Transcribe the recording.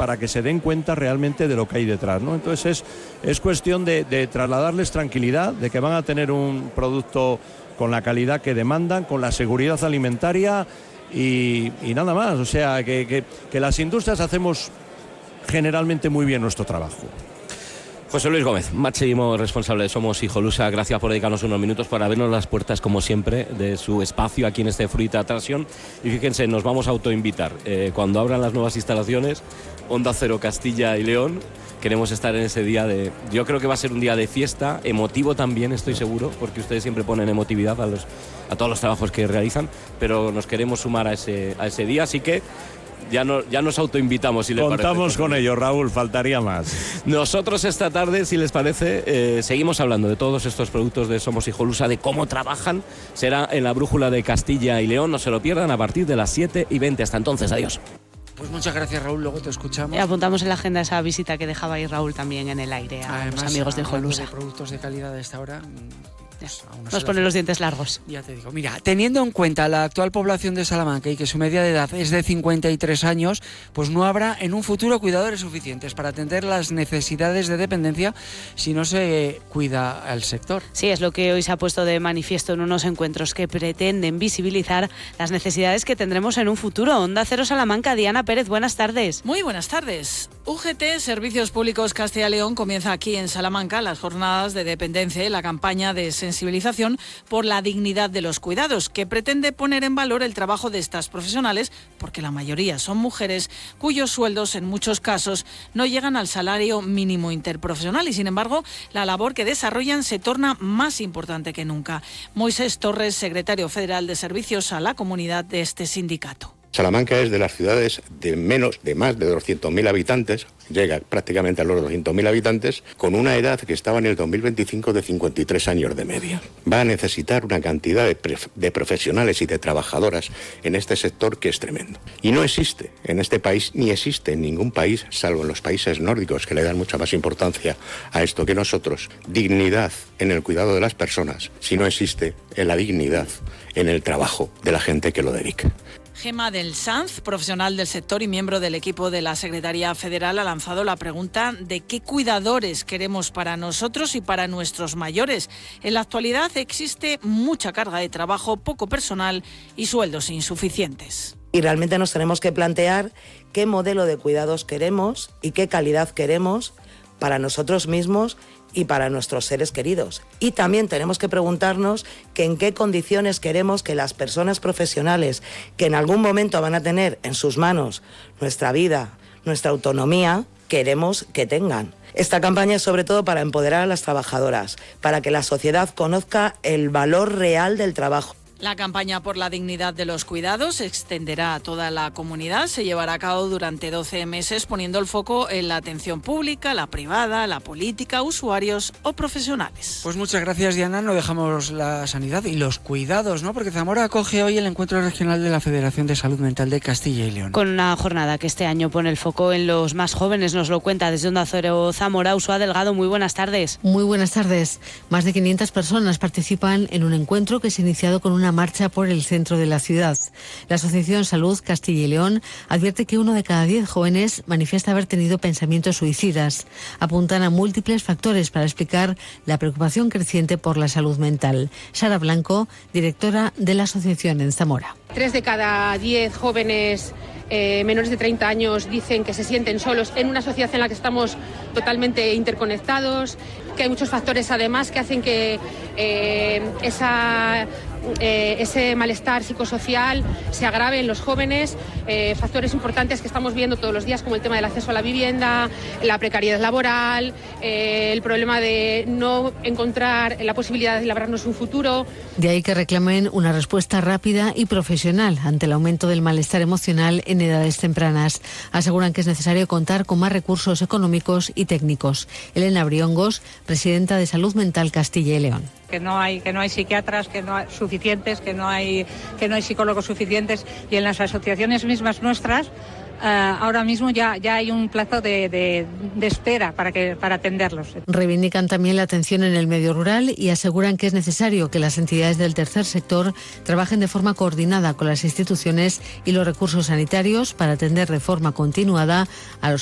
para que se den cuenta realmente de lo que hay detrás, ¿no? Entonces es cuestión de trasladarles tranquilidad, de que van a tener un producto con la calidad que demandan, con la seguridad alimentaria y nada más. O sea, que las industrias hacemos generalmente muy bien nuestro trabajo. José Luis Gómez, máximo responsable de Somos Hijolusa, gracias por dedicarnos unos minutos para abrirnos las puertas, como siempre, de su espacio aquí en este Fruita Atracción. Y fíjense, nos vamos a autoinvitar. Cuando abran las nuevas instalaciones, Onda Cero Castilla y León, queremos estar en ese día yo creo que va a ser un día de fiesta, emotivo también, estoy seguro, porque ustedes siempre ponen emotividad a todos los trabajos que realizan, pero nos queremos sumar a ese día, así que ya nos autoinvitamos, si les parece. Contamos con ello, Raúl, faltaría más. Nosotros esta tarde, si les parece, seguimos hablando de todos estos productos de Somos Hijolusa, de cómo trabajan. Será en la Brújula de Castilla y León, no se lo pierdan, a partir de las 7:20. Hasta entonces, adiós. Pues muchas gracias, Raúl, luego te escuchamos. Apuntamos en la agenda esa visita que dejaba ahí Raúl también en el aire a Además, los amigos de Hijolusa. De productos de calidad de esta hora. Nos ponen los dientes largos. Ya te digo, mira, teniendo en cuenta la actual población de Salamanca y que su media de edad es de 53 años, pues no habrá en un futuro cuidadores suficientes para atender las necesidades de dependencia si no se cuida al sector. Sí, es lo que hoy se ha puesto de manifiesto en unos encuentros que pretenden visibilizar las necesidades que tendremos en un futuro. Onda Cero Salamanca, Diana Pérez, buenas tardes. Muy buenas tardes. UGT, Servicios Públicos Castilla y León, comienza aquí en Salamanca las jornadas de dependencia y la campaña de sensibilización por la dignidad de los cuidados, que pretende poner en valor el trabajo de estas profesionales, porque la mayoría son mujeres cuyos sueldos en muchos casos no llegan al salario mínimo interprofesional y, sin embargo, la labor que desarrollan se torna más importante que nunca. Moisés Torres, secretario federal de Servicios a la Comunidad de este sindicato. Salamanca es de las ciudades de más de 200.000 habitantes, llega prácticamente a los 200.000 habitantes, con una edad que estaba en el 2025 de 53 años de media. Va a necesitar una cantidad de profesionales y de trabajadoras en este sector que es tremendo. Y no existe en este país, ni existe en ningún país, salvo en los países nórdicos, que le dan mucha más importancia a esto que nosotros, dignidad en el cuidado de las personas, si no existe en la dignidad en el trabajo de la gente que lo dedica. Gema del Sanz, profesional del sector y miembro del equipo de la Secretaría Federal, ha lanzado la pregunta de qué cuidadores queremos para nosotros y para nuestros mayores. En la actualidad existe mucha carga de trabajo, poco personal y sueldos insuficientes. Y realmente nos tenemos que plantear qué modelo de cuidados queremos y qué calidad queremos para nosotros mismos y para nuestros seres queridos. Y también tenemos que preguntarnos que en qué condiciones queremos que las personas profesionales que en algún momento van a tener en sus manos nuestra vida, nuestra autonomía, queremos que tengan. Esta campaña es sobre todo para empoderar a las trabajadoras, para que la sociedad conozca el valor real del trabajo. La campaña por la dignidad de los cuidados se extenderá a toda la comunidad. Se llevará a cabo durante 12 meses poniendo el foco en la atención pública, la privada, la política, usuarios o profesionales. Pues muchas gracias, Diana. No dejamos la sanidad y los cuidados, ¿no? Porque Zamora acoge hoy el encuentro regional de la Federación de Salud Mental de Castilla y León. Con una jornada que este año pone el foco en los más jóvenes, nos lo cuenta desde Onda Cero Zamora, Usua Delgado. Muy buenas tardes. Muy buenas tardes. Más de 500 personas participan en un encuentro que se ha iniciado con una marcha por el centro de la ciudad. La Asociación Salud Castilla y León advierte que 1 de cada 10 jóvenes manifiesta haber tenido pensamientos suicidas. Apuntan a múltiples factores para explicar la preocupación creciente por la salud mental. Sara Blanco, directora de la asociación en Zamora. 3 de cada 10 jóvenes menores de 30 años dicen que se sienten solos en una sociedad en la que estamos totalmente interconectados, que hay muchos factores además que hacen que ese malestar psicosocial se agrave en los jóvenes, factores importantes que estamos viendo todos los días como el tema del acceso a la vivienda, la precariedad laboral, el problema de no encontrar la posibilidad de labrarnos un futuro. De ahí que reclamen una respuesta rápida y profesional ante el aumento del malestar emocional en edades tempranas. Aseguran que es necesario contar con más recursos económicos y técnicos. Elena Briongos, presidenta de Salud Mental Castilla y León. Que no hay psiquiatras suficientes, que no hay psicólogos suficientes, y en las asociaciones mismas nuestras ahora mismo ya hay un plazo de espera para atenderlos. Reivindican también la atención en el medio rural y aseguran que es necesario que las entidades del tercer sector trabajen de forma coordinada con las instituciones y los recursos sanitarios para atender de forma continuada a los